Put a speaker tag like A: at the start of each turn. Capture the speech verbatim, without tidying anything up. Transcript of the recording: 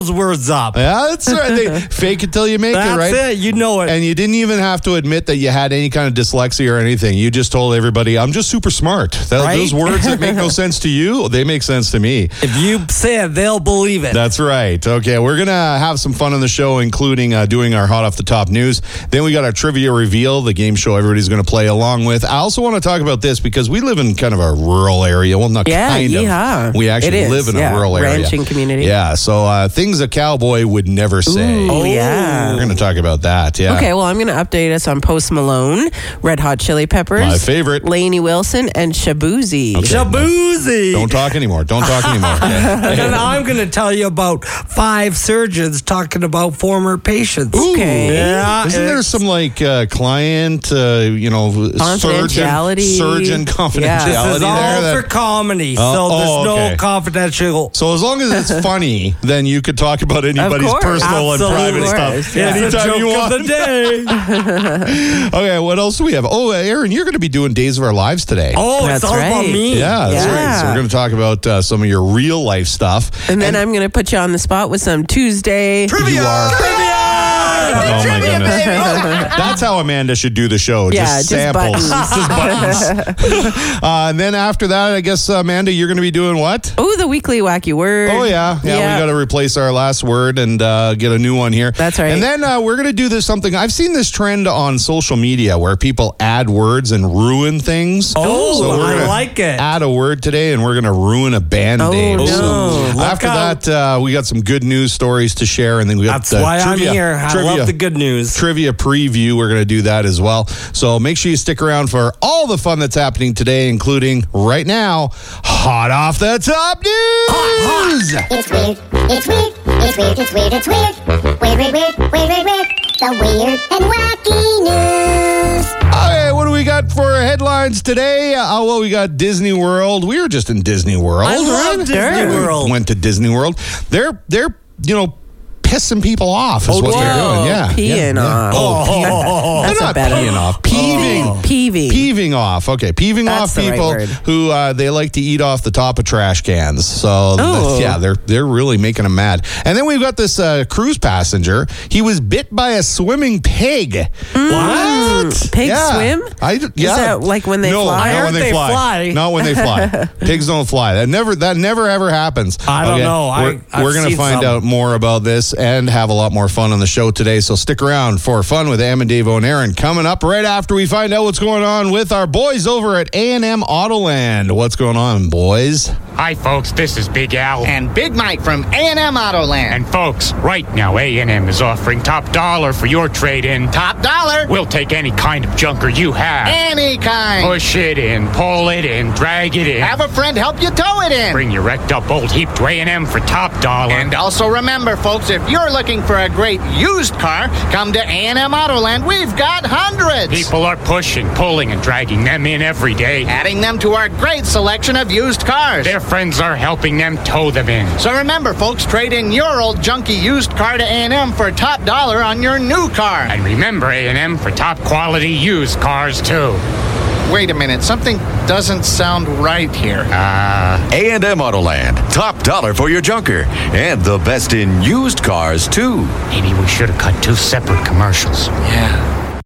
A: those words up.
B: Yeah, that's right. They fake it till you make
A: That's
B: it, right?
A: it. You know it.
B: And you didn't even have to admit that you had any kind of dyslexia or anything. You just told everybody, I'm just super smart. That,
A: Right?
B: Those words that make no sense to you, they make sense to me.
A: If you say it, they'll believe it.
B: That's right. Okay, we're going to have some fun on the show, including uh, doing our hot off the top news. Then we got our trivia reveal, the game show everybody's going to play along with. I also want to talk about this because we live in kind of a rural area. Well, not
C: Yeah,
B: kind
C: yeehaw.
B: of. We actually
C: It is,
B: live in
C: yeah.
B: a rural area.
C: Ranching community.
B: Yeah, so uh, things a cowboy would never say.
C: Ooh, yeah.
B: We're going to talk about that, yeah.
C: Okay, well, I'm going to update us on Post Malone, Red Hot Chili Peppers,
B: My favorite.
C: Lainey Wilson, and Shabuzi.
B: Okay.
A: Shaboozy.
B: Don't talk anymore. Don't talk anymore. Okay.
A: And I'm going to tell you about five surgeons talking about former patients.
C: Okay.
A: Yeah.
B: Isn't there
A: it's-
B: some like uh, client, uh, you know, surgeon,
C: Confidentiality.
B: surgeon confidentiality
C: Yeah.
A: This is
B: there?
A: all
B: that-
A: for comedy,
B: Oh,
A: so there's
B: oh, okay.
A: no confidential.
B: so as long as it's funny, then you could talk about anybody's
C: course.
B: personal and private
A: Absolutely.
B: stuff
C: Yeah.
A: It's a
B: anytime you
A: joke
B: want.
A: of the day.
B: Okay, what else do we have? Oh, uh, Aaron, you're going to be doing Days of Our Lives today.
A: Oh,
C: That's
A: it's all about
C: right.
A: me.
B: Yeah, that's
C: Yeah.
B: right. So we're going to talk about uh, some of your real life stuff.
C: And then I'm going to put you on the spot with some Tuesday.
B: You are. Oh my goodness. That's how Amanda should do the show.
C: Yeah,
B: just
C: just
B: samples.
C: buttons.
B: Just buttons. uh, and then after that, I guess, uh, Amanda, you're going to be doing what?
C: Oh, the weekly wacky word.
B: Oh, yeah. Yeah,
C: Yeah.
B: we got to replace our last word and uh, get a new one here.
C: That's right.
B: And then uh, we're going to do this something. I've seen this trend on social media where people add words and ruin things.
A: Oh,
B: we're
A: I
B: gonna
A: like it.
B: Add a word today and we're going to ruin a band
C: Oh,
B: name.
C: no.
B: So
A: Look
B: after
A: out.
B: that, uh, we got some good news stories to share. And then we got
A: That's
B: uh,
A: why
B: trivia,
A: I'm here. I
B: trivia,
A: love the good news.
B: Trivia preview. We're going to do that as well. So make sure you stick around for all the fun that's happening today, including right now, Hot Off the Top News.
D: It's weird, it's weird, it's weird, it's weird, it's weird. Weird, weird, weird, weird, weird, weird. The weird and wacky news.
B: Okay, what do we got for headlines today? Uh, well, we got Disney World. We were just in Disney World.
A: I love
B: right?
A: Disney
C: Sure.
A: World.
B: Went to Disney World. They're they're you know pissing people off is
A: Oh,
B: what they're
A: whoa.
B: doing. Yeah,
C: Peeing
B: yeah,
C: off.
B: Yeah. Oh, peeing.
C: That's
B: They're
C: a
B: not
C: better
B: peeing off. Peeving.
C: Peeving.
B: Peeving off. Okay, peeving
C: That's
B: off
C: the right
B: people
C: word.
B: who uh, they like to eat off the top of trash cans. So
C: Oh.
B: yeah, they're they're really making them mad. And then we've got this uh, cruise passenger. He was bit by a swimming pig. What?
C: Pigs
B: Yeah.
C: swim?
B: I, yeah.
C: that like when they
B: no,
C: fly?
B: not
A: I
B: when
A: heard
B: they,
A: they
B: fly.
A: fly.
B: Not when they fly. Pigs don't fly. That never that never ever happens.
A: I don't know. I-
B: We're,
A: I've
B: we're gonna
A: seen
B: find
A: some.
B: out more about this and have a lot more fun on the show today. So stick around for fun with Am and Dave and Aaron coming up right after we find out what's going on with our boys over at A and M Autoland. What's going on, boys?
E: Hi, folks. This is Big Al.
F: And Big Mike from A and M Autoland.
E: And folks, right now A and M is offering top dollar for your trade-in.
F: Top dollar.
E: We'll take any kind of junker you have.
F: Any kind.
E: Push it in, pull it in, drag it in.
F: Have a friend help you tow it in.
E: Bring your wrecked up old heap to A and M for top dollar.
F: And also remember, folks, if you're looking for a great used car, come to A and M Autoland. We've got hundreds.
E: people are pushing, pulling, and dragging them in every day.
F: Adding them to our great selection of used cars.
E: Their friends are helping them tow them in.
F: So remember, folks, trade in your old junky used car to A and M for top dollar on your new car.
E: And remember A and M for top quality used cars, too.
F: Wait a minute, something doesn't sound right here.
E: Uh,
G: A and M Autoland, top dollar for your junker, and the best in used cars, too.
E: maybe we should have cut two separate commercials.
F: Yeah.